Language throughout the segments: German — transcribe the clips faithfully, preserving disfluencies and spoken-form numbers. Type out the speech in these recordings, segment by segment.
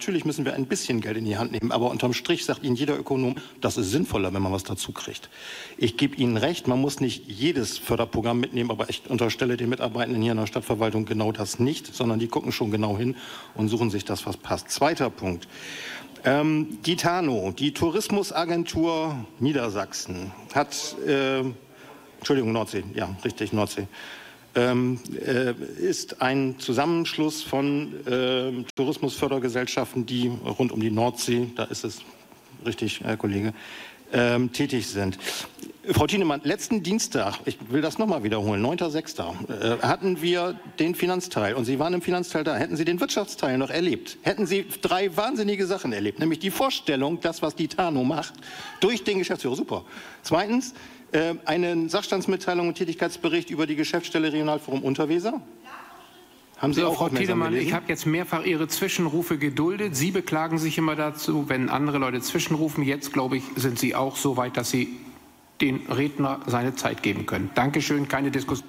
natürlich müssen wir ein bisschen Geld in die Hand nehmen, aber unterm Strich sagt Ihnen jeder Ökonom, das ist sinnvoller, wenn man was dazu kriegt. Ich gebe Ihnen recht, man muss nicht jedes Förderprogramm mitnehmen, aber ich unterstelle den Mitarbeitenden hier in der Stadtverwaltung genau das nicht, sondern die gucken schon genau hin und suchen sich das, was passt. Zweiter Punkt. Ähm, die TANO, die Tourismusagentur Niedersachsen, hat, äh, Entschuldigung, Nordsee, ja, richtig, Nordsee, ähm, äh, ist ein Zusammenschluss von äh, Tourismusfördergesellschaften, die rund um die Nordsee, da ist es richtig, Herr Kollege, ähm, tätig sind. Frau Thienemann, letzten Dienstag, ich will das nochmal wiederholen, neunter sechster Äh, hatten wir den Finanzteil und Sie waren im Finanzteil da. Hätten Sie den Wirtschaftsteil noch erlebt, hätten Sie drei wahnsinnige Sachen erlebt, nämlich die Vorstellung, das, was die TANO macht, durch den Geschäftsführer. Super. Zweitens, äh, eine Sachstandsmitteilung und Tätigkeitsbericht über die Geschäftsstelle Regionalforum Unterweser. Haben Sie so, auch Frau Tiedemann, ich habe jetzt mehrfach Ihre Zwischenrufe geduldet. Sie beklagen sich immer dazu, wenn andere Leute zwischenrufen. Jetzt, glaube ich, sind Sie auch so weit, dass Sie den Redner seine Zeit geben können. Dankeschön, keine Diskussion.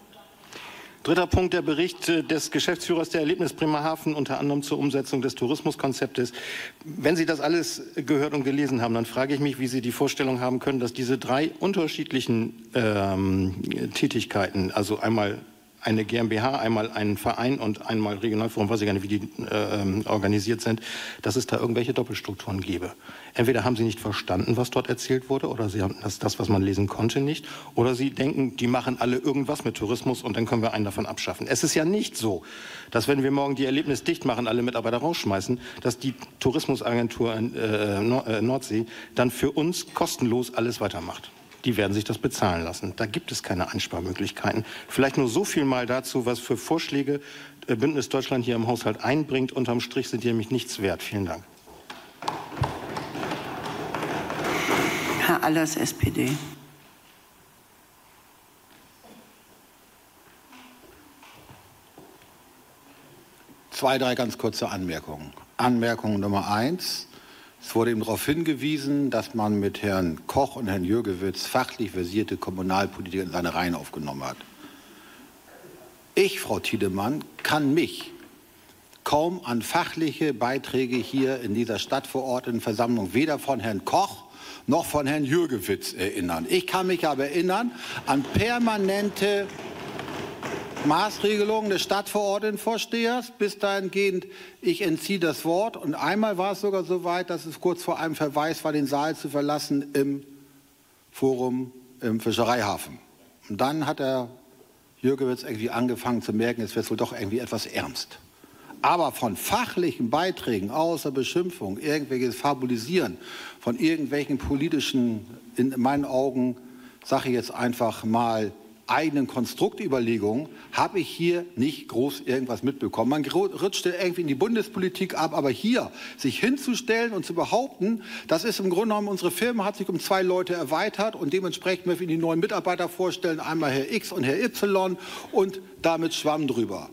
Dritter Punkt, der Bericht des Geschäftsführers der Erlebnis Bremerhaven, unter anderem zur Umsetzung des Tourismuskonzeptes. Wenn Sie das alles gehört und gelesen haben, dann frage ich mich, wie Sie die Vorstellung haben können, dass diese drei unterschiedlichen ähm, Tätigkeiten, also einmal eine GmbH, einmal einen Verein und einmal Regionalforum, weiß ich gar nicht, wie die äh, organisiert sind, dass es da irgendwelche Doppelstrukturen gäbe. Entweder haben Sie nicht verstanden, was dort erzählt wurde, oder Sie haben das, das, was man lesen konnte, nicht, oder Sie denken, die machen alle irgendwas mit Tourismus und dann können wir einen davon abschaffen. Es ist ja nicht so, dass wenn wir morgen die Erlebnis dicht machen, alle Mitarbeiter rausschmeißen, dass die Tourismusagentur in äh, Nord äh, Nordsee dann für uns kostenlos alles weitermacht. Die werden sich das bezahlen lassen. Da gibt es keine Einsparmöglichkeiten. Vielleicht nur so viel mal dazu, was für Vorschläge Bündnis Deutschland hier im Haushalt einbringt. Unterm Strich sind die nämlich nichts wert. Vielen Dank. Herr Allers, S P D. Zwei, drei ganz kurze Anmerkungen. Anmerkung Nummer eins. Es wurde eben darauf hingewiesen, dass man mit Herrn Koch und Herrn Jürgewitz fachlich versierte Kommunalpolitiker in seine Reihen aufgenommen hat. Ich, Frau Tiedemann, kann mich kaum an fachliche Beiträge hier in dieser Stadtverordnetenversammlung weder von Herrn Koch noch von Herrn Jürgewitz erinnern. Ich kann mich aber erinnern an permanente Maßregelungen des Stadtverordnetenvorstehers, bis dahingehend, ich entziehe das Wort. Und einmal war es sogar so weit, dass es kurz vor einem Verweis war, den Saal zu verlassen im Forum im Fischereihafen. Und dann hat der Jürgewitz irgendwie angefangen zu merken, es wird wohl doch irgendwie etwas ernst. Aber von fachlichen Beiträgen außer Beschimpfung, irgendwelches Fabulisieren von irgendwelchen politischen, in meinen Augen, sage ich jetzt einfach mal, eigenen Konstruktüberlegungen habe ich hier nicht groß irgendwas mitbekommen. Man rutschte irgendwie in die Bundespolitik ab, aber hier sich hinzustellen und zu behaupten, das ist im Grunde genommen, unsere Firma hat sich um zwei Leute erweitert und dementsprechend möchten wir die neuen Mitarbeiter vorstellen, einmal Herr X und Herr Y und damit Schwamm drüber.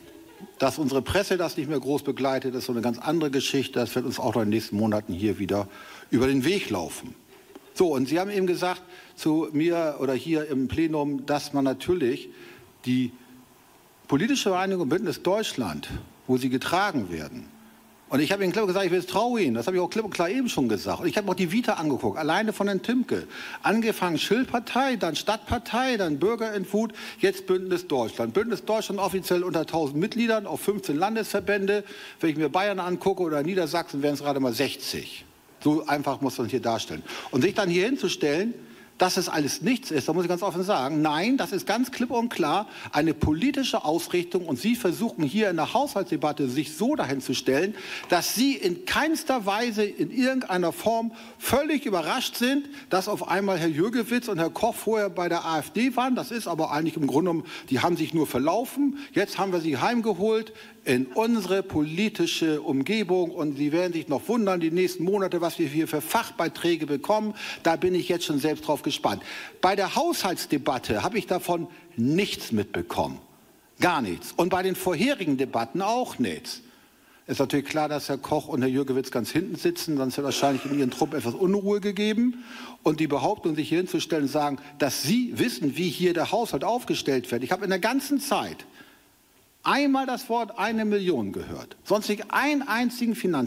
Dass unsere Presse das nicht mehr groß begleitet, ist so eine ganz andere Geschichte. Das wird uns auch noch in den nächsten Monaten hier wieder über den Weg laufen. So, und Sie haben eben gesagt zu mir oder hier im Plenum, dass man natürlich die politische Vereinigung Bündnis Deutschland, wo sie getragen werden, und ich habe Ihnen klipp gesagt, ich traue Ihnen, das habe ich auch klipp und klar eben schon gesagt. Und ich habe auch die Vita angeguckt, alleine von Herrn Timke. Angefangen Schildpartei, dann Stadtpartei, dann Bürgerentwut, jetzt Bündnis Deutschland. Bündnis Deutschland offiziell unter tausend Mitgliedern auf fünfzehn Landesverbände. Wenn ich mir Bayern angucke oder Niedersachsen, wären es gerade mal sechzig. So einfach muss man hier darstellen. Und sich dann hier hinzustellen, dass es alles nichts ist, da muss ich ganz offen sagen, nein, das ist ganz klipp und klar eine politische Ausrichtung und Sie versuchen hier in der Haushaltsdebatte sich so dahin zu stellen, dass Sie in keinster Weise in irgendeiner Form völlig überrascht sind, dass auf einmal Herr Jürgewitz und Herr Koch vorher bei der AfD waren. Das ist aber eigentlich im Grunde genommen, die haben sich nur verlaufen. Jetzt haben wir sie heimgeholt in unsere politische Umgebung und Sie werden sich noch wundern, die nächsten Monate, was wir hier für Fachbeiträge bekommen. Da bin ich jetzt schon selbst drauf gespannt. Bei der Haushaltsdebatte habe ich davon nichts mitbekommen. Gar nichts. Und bei den vorherigen Debatten auch nichts. Es ist natürlich klar, dass Herr Koch und Herr Jürgewitz ganz hinten sitzen, sonst hätte wahrscheinlich in ihren Truppen etwas Unruhe gegeben. Und die Behauptung, sich hier hinzustellen und sagen, dass Sie wissen, wie hier der Haushalt aufgestellt wird. Ich habe in der ganzen Zeit einmal das Wort eine Million gehört. Sonst nicht einen einzigen Finanz